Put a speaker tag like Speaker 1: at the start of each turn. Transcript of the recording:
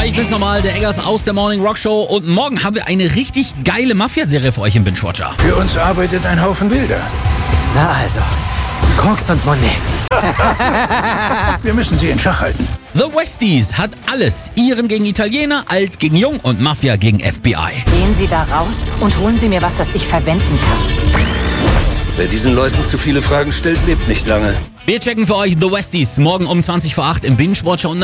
Speaker 1: ich bin's nochmal, der Eggers aus der Morning Rock Show. Und morgen haben wir eine richtig geile Mafia-Serie für euch im Binge-Watcher.
Speaker 2: Für uns arbeitet ein Haufen Bilder.
Speaker 3: Na also, Koks und Monet.
Speaker 2: Wir müssen sie in Schach halten.
Speaker 1: The Westies hat alles. Iren gegen Italiener, alt gegen jung und Mafia gegen FBI.
Speaker 4: Gehen Sie da raus und holen Sie mir was, das ich verwenden kann.
Speaker 5: Wer diesen Leuten zu viele Fragen stellt, lebt nicht lange.
Speaker 1: Wir checken für euch The Westies morgen um 20 vor 8 im Binge-Watcher und